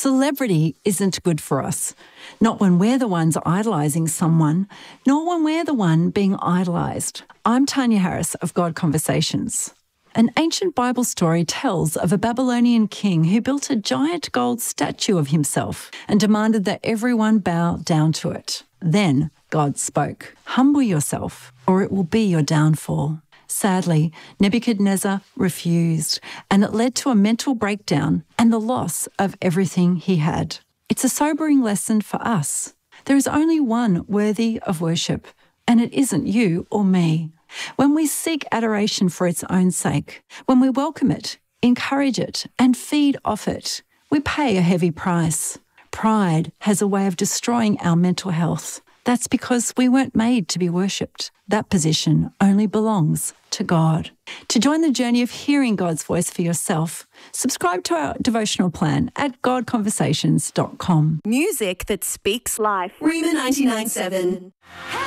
Celebrity isn't good for us. Not when we're the ones idolising someone, nor when we're the one being idolised. I'm Tanya Harris of God Conversations. An ancient Bible story tells of a Babylonian king who built a giant gold statue of himself and demanded that everyone bow down to it. Then God spoke, "Humble yourself, or it will be your downfall." Sadly, Nebuchadnezzar refused, and it led to a mental breakdown and the loss of everything he had. It's a sobering lesson for us. There is only one worthy of worship, and it isn't you or me. When we seek adoration for its own sake, when we welcome it, encourage it, and feed off it, we pay a heavy price. Pride has a way of destroying our mental health. That's because we weren't made to be worshipped. That position only belongs to God. To join the journey of hearing God's voice for yourself, subscribe to our devotional plan at godconversations.com. Music that speaks life. Rhema 99.7.